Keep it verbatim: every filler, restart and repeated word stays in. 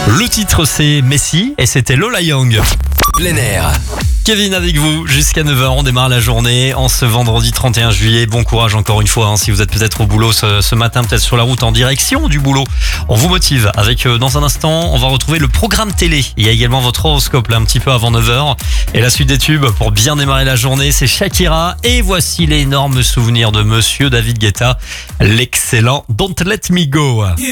Le titre c'est Messi et c'était Lola Young. Plein air. Kevin avec vous jusqu'à neuf heures, on démarre la journée en ce vendredi trente et un juillet. Bon courage encore une fois hein, si vous êtes peut-être au boulot ce, ce matin, peut-être sur la route en direction du boulot. On vous motive avec euh, dans un instant, on va retrouver le programme télé. Il y a également votre horoscope là un petit peu avant neuf heures. Et la suite des tubes pour bien démarrer la journée, c'est Shakira. Et voici l'énorme souvenir de Monsieur David Guetta, l'excellent Don't Let Me Go.